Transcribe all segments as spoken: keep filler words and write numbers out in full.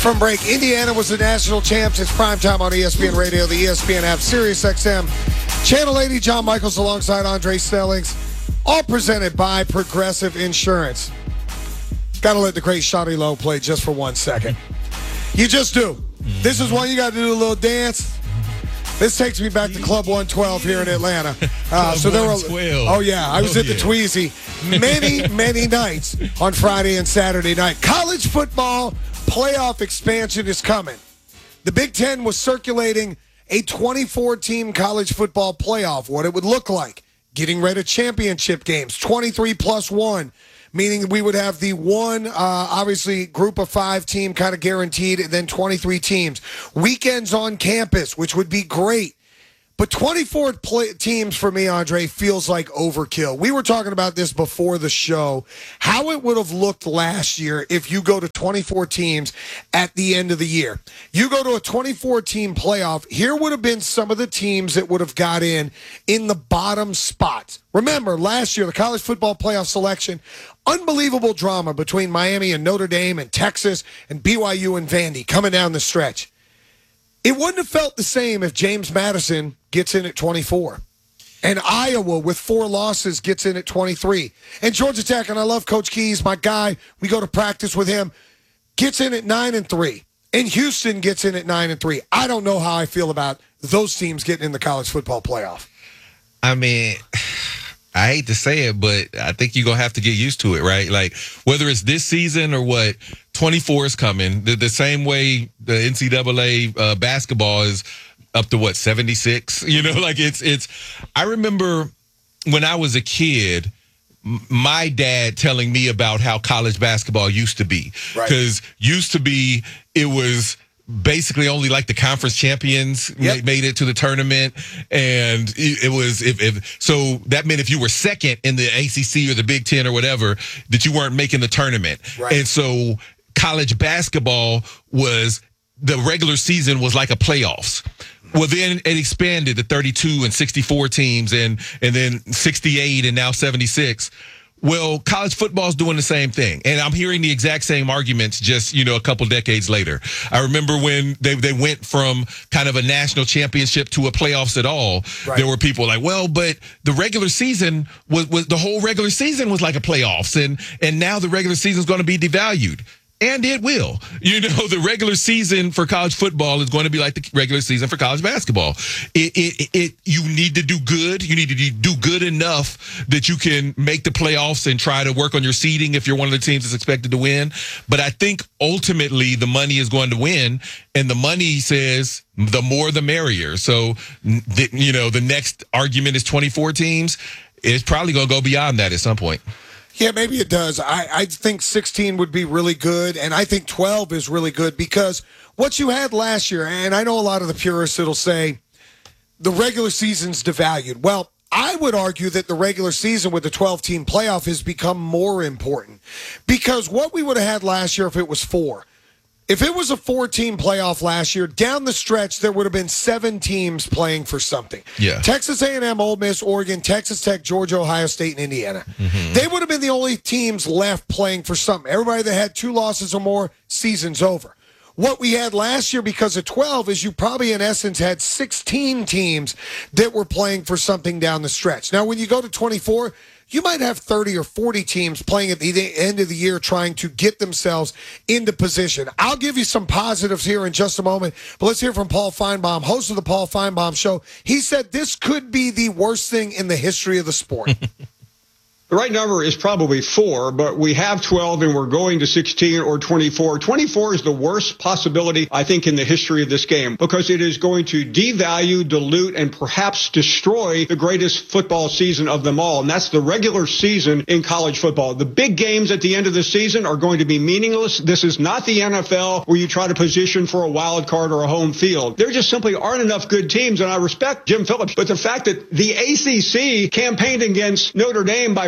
from break. Indiana was the national champs. It's primetime on E S P N Radio, the E S P N app, Sirius X M. Channel eighty, John Michaels alongside Andre Stellings. All presented by Progressive Insurance. Got to let the great Shawty Lowe play just for one second. You just do. This is when you got to do a little dance. This takes me back to Club one twelve here in Atlanta. Uh, so there were, oh, yeah. I was oh, at the yeah. Tweezy many, many nights on Friday and Saturday night. College football playoff expansion is coming. The Big Ten was circulating a twenty-four team college football playoff, what it would look like. Getting rid of championship games, twenty-three plus one, meaning we would have the one, uh, obviously, group of five team kind of guaranteed, and then twenty-three teams. Weekends on campus, which would be great. But twenty-four play- teams for me, Andre, feels like overkill. We were talking about this before the show, how it would have looked last year if you go to twenty-four teams at the end of the year. You go to a twenty-four team playoff, here would have been some of the teams that would have got in in the bottom spots. Remember, last year, the college football playoff selection, unbelievable drama between Miami and Notre Dame and Texas and B Y U and Vandy coming down the stretch. It wouldn't have felt the same if James Madison gets in at twenty-four. And Iowa, with four losses, gets in at twenty-three. And Georgia Tech, and I love Coach Keys, my guy, we go to practice with him, gets in at nine and three. And Houston gets in at nine and three. I don't know how I feel about those teams getting in the college football playoff. I mean, I hate to say it, but I think you're going to have to get used to it, right? Like, whether it's this season or what, twenty-four is coming. The, the same way the N C double A uh, basketball is up to, what, seventy-six? You know, like, it's, it's, I remember when I was a kid, m- my dad telling me about how college basketball used to be. Because right. used to be, it was basically only like the conference champions yep. made it to the tournament, and it was if, if so that meant if you were second in the A C C or the Big Ten or whatever, that you weren't making the tournament. Right. And so college basketball was, the regular season was like a playoffs. Well, then it expanded to thirty-two and sixty-four teams, and and then sixty-eight and now seventy-six. Well, college football is doing the same thing. And I'm hearing the exact same arguments just, you know, a couple decades later. I remember when they, they went from kind of a national championship to a playoffs at all. Right. There were people like, well, but the regular season was, was the whole regular season was like a playoffs. And, and now the regular season is going to be devalued. And it will. You know, the regular season for college football is going to be like the regular season for college basketball. It, it, it, you need to do good. You need to do good enough that you can make the playoffs and try to work on your seeding if you're one of the teams that's expected to win. But I think ultimately the money is going to win, and the money says the more the merrier. So, the, you know, the next argument is twenty-four teams. It's probably going to go beyond that at some point. Yeah, maybe it does. I, I think sixteen would be really good, and I think twelve is really good because what you had last year, and I know a lot of the purists that'll say the regular season's devalued. Well, I would argue that the regular season with the twelve-team playoff has become more important because what we would have had last year if it was four. If it was a four-team playoff last year, down the stretch, there would have been seven teams playing for something. Yeah. Texas A and M, Ole Miss, Oregon, Texas Tech, Georgia, Ohio State, and Indiana. Mm-hmm. They would have been the only teams left playing for something. Everybody that had two losses or more, season's over. What we had last year because of twelve is you probably, in essence, had sixteen teams that were playing for something down the stretch. Now, when you go to twenty-four, you might have thirty or forty teams playing at the end of the year trying to get themselves into position. I'll give you some positives here in just a moment, but let's hear from Paul Feinbaum, host of the Paul Feinbaum Show. He said this could be the worst thing in the history of the sport. The right number is probably four, but we have twelve and we're going to sixteen or twenty-four. twenty-four is the worst possibility, I think, in the history of this game because it is going to devalue, dilute, and perhaps destroy the greatest football season of them all, and that's the regular season in college football. The big games at the end of the season are going to be meaningless. This is not the N F L where you try to position for a wild card or a home field. There just simply aren't enough good teams, and I respect Jim Phillips, but the fact that the A C C campaigned against Notre Dame by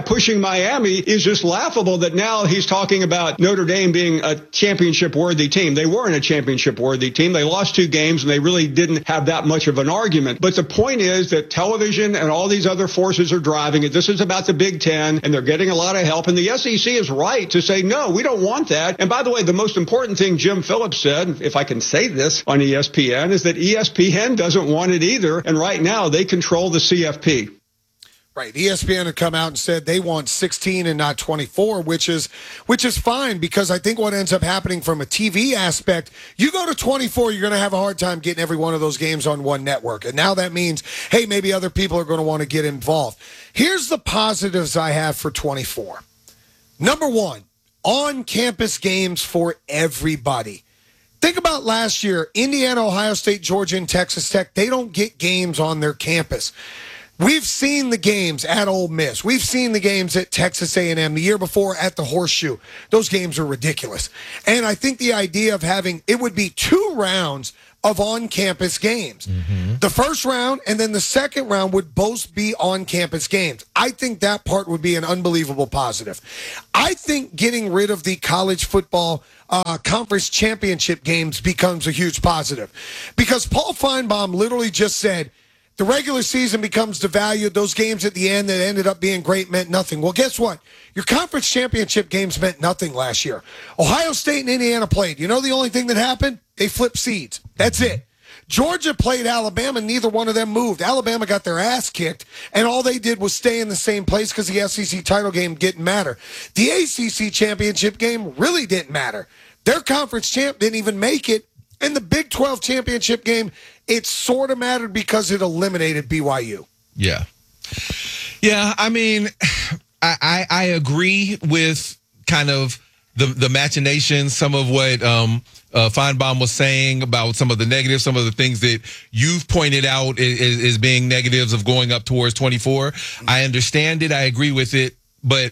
pushing Miami is just laughable that now he's talking about Notre Dame being a championship-worthy team. They weren't a championship-worthy team. They lost two games, and they really didn't have that much of an argument. But the point is that television and all these other forces are driving it. This is about the Big Ten, and they're getting a lot of help. And the S E C is right to say, no, we don't want that. And by the way, the most important thing Jim Phillips said, if I can say this on E S P N, is that E S P N doesn't want it either. And right now, they control the C F P. Right. E S P N had come out and said they want sixteen and not twenty-four, which is which is fine, because I think what ends up happening from a T V aspect, you go to twenty-four, you're going to have a hard time getting every one of those games on one network. And now that means, hey, maybe other people are going to want to get involved. Here's the positives I have for twenty-four. Number one, on-campus games for everybody. Think about last year, Indiana, Ohio State, Georgia, and Texas Tech, they don't get games on their campus. We've seen the games at Ole Miss. We've seen the games at Texas A and M the year before at the Horseshoe. Those games are ridiculous. And I think the idea of having, it would be two rounds of on-campus games. Mm-hmm. The first round and then the second round would both be on-campus games. I think that part would be an unbelievable positive. I think getting rid of the college football uh, conference championship games becomes a huge positive, because Paul Feinbaum literally just said, the regular season becomes devalued. Those games at the end that ended up being great meant nothing. Well, guess what? Your conference championship games meant nothing last year. Ohio State and Indiana played. You know the only thing that happened? They flipped seeds. That's it. Georgia played Alabama. Neither one of them moved. Alabama got their ass kicked, and all they did was stay in the same place because the S E C title game didn't matter. The A C C championship game really didn't matter. Their conference champ didn't even make it. And the Big twelve championship game, it sort of mattered because it eliminated B Y U. Yeah. Yeah, I mean, I, I, I agree with kind of the, the machinations, some of what um, uh, Feinbaum was saying about some of the negatives, some of the things that you've pointed out as, as being negatives of going up towards twenty-four. I understand it. I agree with it. But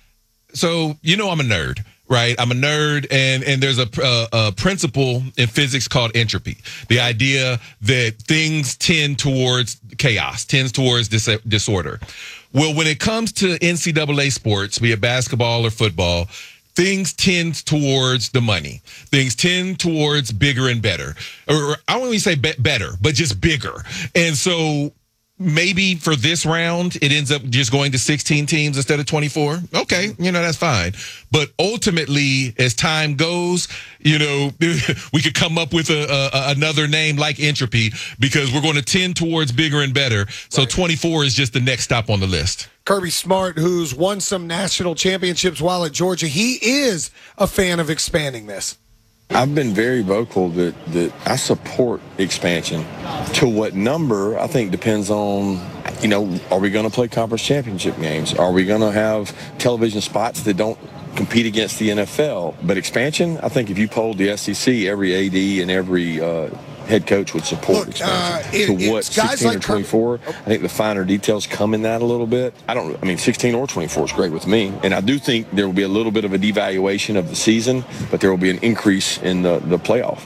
so, you know, I'm a nerd. Right, I'm a nerd, and and there's a, a, a principle in physics called entropy. The idea that things tend towards chaos, tends towards dis- disorder. Well, when it comes to N C double A sports, be it basketball or football, things tend towards the money. Things tend towards bigger and better. Or I won't even say be- better, but just bigger. And so maybe for this round, it ends up just going to sixteen teams instead of twenty-four. Okay, you know, that's fine. But ultimately, as time goes, you know, we could come up with a, a another name like entropy, because we're going to tend towards bigger and better. So right. twenty-four is just the next stop on the list. Kirby Smart, who's won some national championships while at Georgia, he is a fan of expanding this. I've been very vocal that, that I support expansion. To what number, I think, depends on, you know, are we going to play conference championship games? Are we going to have television spots that don't compete against the N F L? But expansion, I think if you polled the S E C, every A D and every uh, head coach would support Look, expansion. Uh, it, to what, sixteen like or twenty-four? I think the finer details come in that a little bit. I don't, I mean, sixteen or twenty-four is great with me. And I do think there will be a little bit of a devaluation of the season, but there will be an increase in the, the playoff.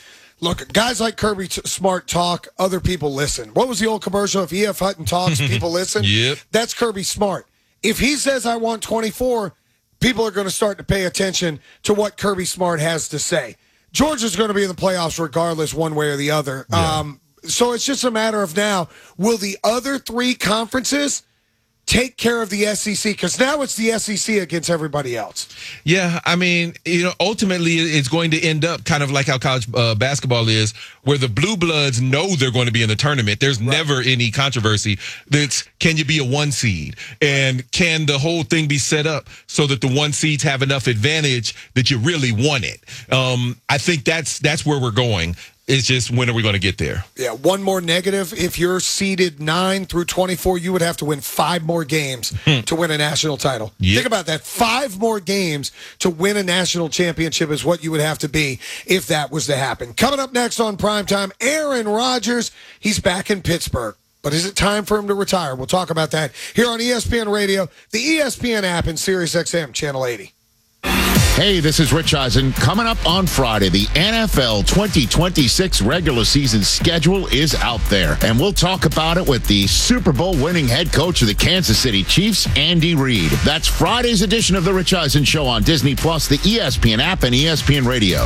Look, guys like Kirby Smart talk, other people listen. What was the old commercial? If E F Hutton talks, people listen. Yep. That's Kirby Smart. If he says I want twenty-four, people are going to start to pay attention to what Kirby Smart has to say. Georgia's going to be in the playoffs regardless, one way or the other. Yeah. Um, so it's just a matter of now, will the other three conferences take care of the S E C? Because now it's the S E C against everybody else. Yeah, I mean, you know, ultimately it's going to end up kind of like how college uh, basketball is, where the blue bloods know they're going to be in the tournament. There's right. never any controversy. That's, can you be a one seed? And can the whole thing be set up so that the one seeds have enough advantage that you really want it? Um, I think that's that's where we're going. It's just, when are we going to get there? Yeah, one more negative. If you're seeded nine through twenty-four, you would have to win five more games to win a national title. Yep. Think about that. Five more games to win a national championship is what you would have to be if that was to happen. Coming up next on Primetime, Aaron Rodgers. He's back in Pittsburgh. But is it time for him to retire? We'll talk about that here on E S P N Radio, the E S P N app, and SiriusXM Channel eighty. Hey, this is Rich Eisen. Coming up on Friday, the N F L twenty twenty-six regular season schedule is out there, and we'll talk about it with the Super Bowl winning head coach of the Kansas City Chiefs, Andy Reid. That's Friday's edition of The Rich Eisen Show on Disney Plus, the E S P N app, and E S P N Radio.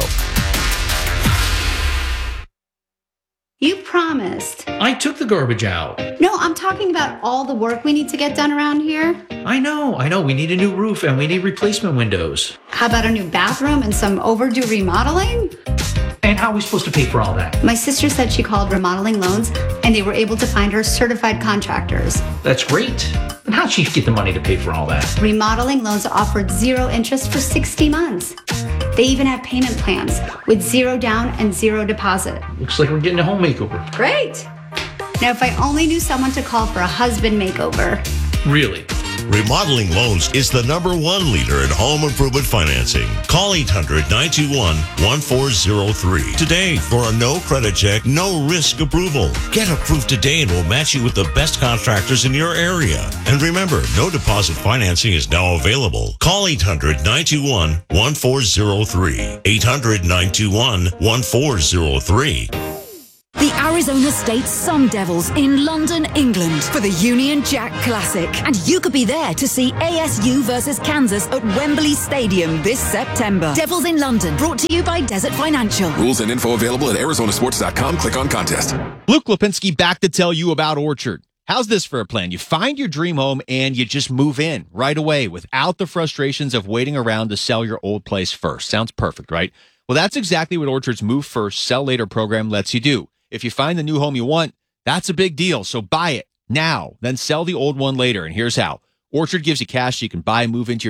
You promised. I took the garbage out. No, I'm talking about all the work we need to get done around here. I know, I know. We need a new roof and we need replacement windows. How about a new bathroom and some overdue remodeling? And how are we supposed to pay for all that? My sister said she called Remodeling Loans and they were able to find her certified contractors. That's great. But how'd she get the money to pay for all that? Remodeling Loans offered zero interest for sixty months. They even have payment plans with zero down and zero deposit. Looks like we're getting a home makeover. Great. Now, if I only knew someone to call for a husband makeover. Really? Remodeling Loans is the number one leader in home improvement financing. Call eight hundred, nine two one, one four zero three today for a no credit check, no risk approval. Get approved today and we'll match you with the best contractors in your area. And remember, no deposit financing is now available. Call eight hundred, nine two one, one four zero three. eight hundred, nine two one, one four zero three. The Arizona State Sun Devils in London, England for the Union Jack Classic. And you could be there to see A S U versus Kansas at Wembley Stadium this September. Devils in London, brought to you by Desert Financial. Rules and info available at Arizona Sports dot com. Click on contest. Luke Lipinski back to tell you about Orchard. How's this for a plan? You find your dream home and you just move in right away without the frustrations of waiting around to sell your old place first. Sounds perfect, right? Well, that's exactly what Orchard's Move First, Sell Later program lets you do. If you find the new home you want, that's a big deal. So buy it now, then sell the old one later. And here's how. Orchard gives you cash so you can buy and move into your